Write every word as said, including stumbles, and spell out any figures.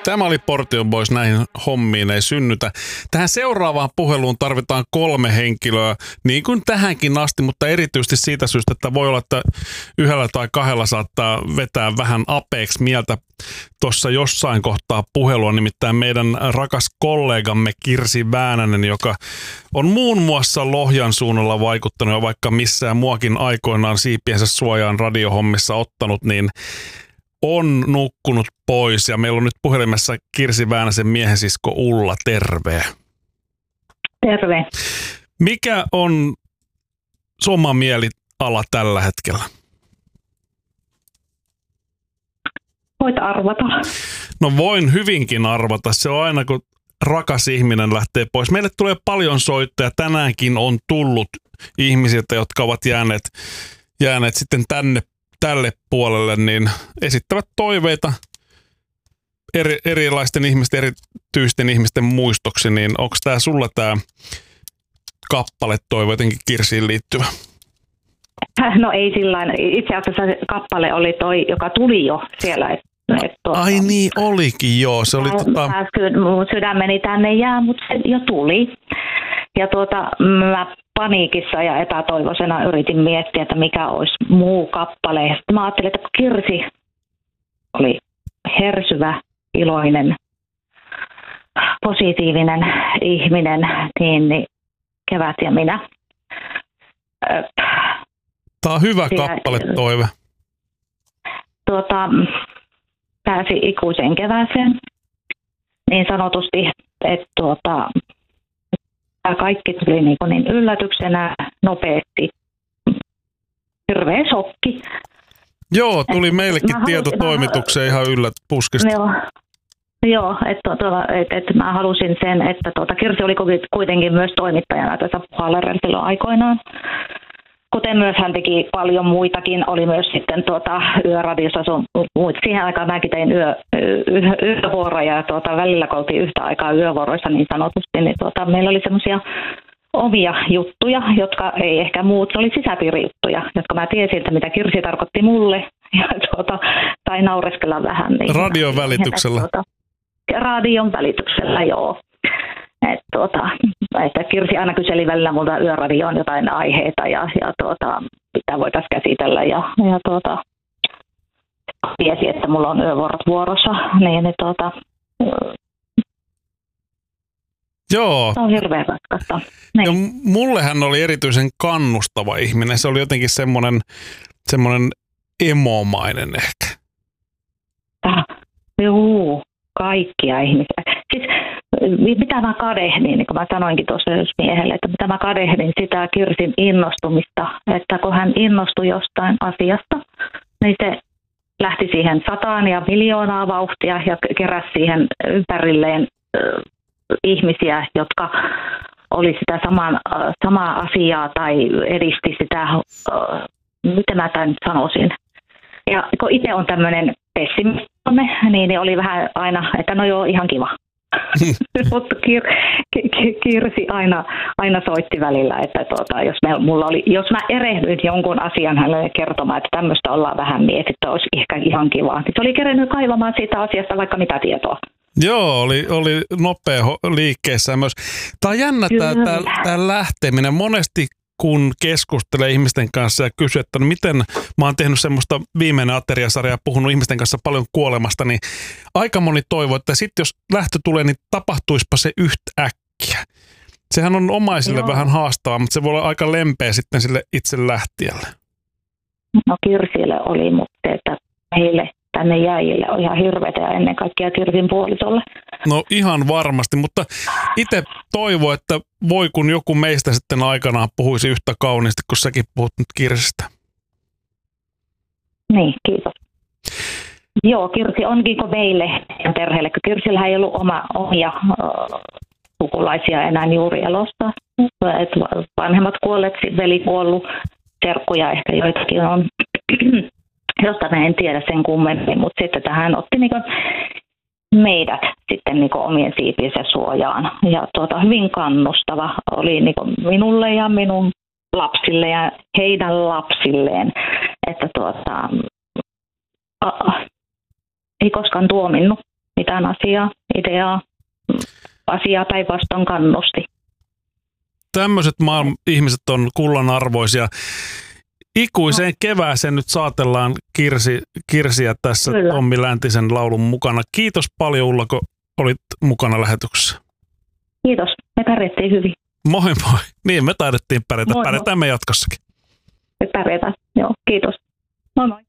Tämä oli Portion Boys, näihin hommiin ei synnytä. Tähän seuraavaan puheluun tarvitaan kolme henkilöä, niin kuin tähänkin asti, mutta erityisesti siitä syystä, että voi olla, että yhdellä tai kahdella saattaa vetää vähän apeeksi mieltä tuossa jossain kohtaa puhelua, nimittäin meidän rakas kollegamme Kirsi Väänänen, joka on muun muassa Lohjan suunnalla vaikuttanut ja vaikka missään muakin aikoinaan siipiensä suojaan radiohommissa ottanut, niin on nukkunut pois ja meillä on nyt puhelimessa Kirsi Väänäsen miehen sisko Ulla, terve. Terve. Mikä on oma mieliala tällä hetkellä? Voit arvata. No voin hyvinkin arvata. Se on aina, kun rakas ihminen lähtee pois. Meille tulee paljon soittoja. Tänäänkin on tullut ihmisiltä, jotka ovat jääneet, jääneet sitten tänne tälle puolelle, niin esittävät toiveita eri, erilaisten ihmisten, erityisten ihmisten muistoksi, niin onko tämä sulla tämä kappale toivo jotenkin Kirsiin liittyvä? No ei sillain. Itse asiassa se kappale oli toi, joka tuli jo siellä. Et, et tuota, Ai niin, olikin joo. Se oli mä, tota... mä, mun sydämeni tänne jää, mutta se jo tuli. Ja tuota, mä paniikissa ja epätoivoisena yritin miettiä, että mikä olisi muu kappale. Sitten mä ajattelin, että Kirsi oli hersyvä, iloinen, positiivinen ihminen, niin, niin Kevät ja minä. Tämä on hyvä kappale toive. Tuota, pääsi ikuiseen kevääseen, niin sanotusti, että tuota, tämä kaikki tuli niin, niin yllätyksenä nopeasti. Hirveä shokki. Joo, tuli meillekin tietotoimitukseen ihan yllät puskista. Joo, joo että tuota, et, et mä halusin sen, että tuota, Kirsi oli kuitenkin myös toimittajana tässä Puhalerella silloin aikoinaan. Kuten myös hän teki paljon muitakin, oli myös sitten tuota, yöradiossa, siihen aikaan mäkin tein yö, yö, yövuoroja ja tuota, välillä kun oltiin yhtä aikaa yövuoroissa niin sanotusti, niin tuota, meillä oli semmoisia omia juttuja, jotka ei ehkä muut, se oli sisäpiirijuttuja, jotka mä tiesin, että mitä Kirsi tarkoitti mulle ja tuota, tai naureskella vähän. Niin, radion välityksellä? Tuota, radion välityksellä, joo. Et, tuota, että Kirsi aina kyseli välillä multa yöradioon jotain aiheita ja, ja tuota, mitä voitaisiin käsitellä ja, ja tuota, tiesi, että mulla on yövuorot vuorossa, niin, niin tuota, joo. Se on hirveän raskasta. Ja mulle hän oli erityisen kannustava ihminen. Se oli jotenkin semmoinen, semmoinen emomainen ehkä. Äh, juu, kaikkia ihmisiä. Siis mitä mä kadehdin, niin kuin mä sanoinkin tuossa miehelle, että mitä mä kadehdin sitä Kirsin innostumista, että kun hän innostui jostain asiasta, niin se lähti siihen sataan ja miljoonaa vauhtia ja keräsi siihen ympärilleen äh, ihmisiä, jotka oli sitä saman, äh, samaa asiaa tai edisti sitä, äh, miten mä tämän sanoisin. Ja kun itse on tämmöinen pessimistimme, niin, niin oli vähän aina, että no joo, ihan kiva. Mutta Kir, Kir, Kirsi aina, aina soitti välillä, että tuota, jos, me, mulla oli, jos mä erehdyin jonkun asian hänelle kertomaan, että tämmöistä ollaan vähän mietitty, olisi ehkä ihan kiva. Niin se oli kerennyt kaivamaan siitä asiasta vaikka mitä tietoa. Joo, oli, oli nopea liikkeessä myös. Tämä on jännä tämä, tämä lähteminen. Monesti kun keskustelee ihmisten kanssa ja kysyy, että no miten mä oon tehnyt semmoista viimeinen ateriasarja ja puhunut ihmisten kanssa paljon kuolemasta, niin aika moni toivoo, että sitten jos lähtö tulee, niin tapahtuispa se yhtäkkiä. Sehän on omaisille Joo. vähän haastavaa, mutta se voi olla aika lempeä sitten sille itse lähtijälle. No Kirsille oli, mutta että heille tänne jäijille on ihan hirveätä ja ennen kaikkea Kirsin puolisolle. No ihan varmasti, mutta itse toivon, että voi kun joku meistä sitten aikanaan puhuisi yhtä kauniisti, kun säkin puhut nyt Kirsistä. Niin, kiitos. Joo, Kirsi onkin kuin meille ja perheelle, kun Kirsillä ei ollut oma, omia äh, sukulaisia enää juuri elossa. Et vanhemmat kuolleet, veli kuollut, serkkuja ehkä joitakin on, josta mä en tiedä sen kummemmin, mutta sitten tähän otti niinku meidät sitten niinku omien siipiensä suojaan. Ja tuota, hyvin kannustava oli niinku minulle ja minun lapsille ja heidän lapsilleen, että tuota, a, ei koskaan tuominnut mitään asiaa, ideaa, asiaa päinvastoin kannusti. Tämmöiset maailman ihmiset on kullanarvoisia. Ikuiseen no. kevääseen nyt saatellaan Kirsi, Kirsiä tässä Kyllä. Tommi Läntisen laulun mukana. Kiitos paljon, Ulla, kun olit mukana lähetyksessä. Kiitos, me pärjättiin hyvin. Moi moi. Niin, me taidettiin pärjätä. Moi, Pärjätään moi. me jatkossakin. Me pärjätään, joo, kiitos. Moi moi.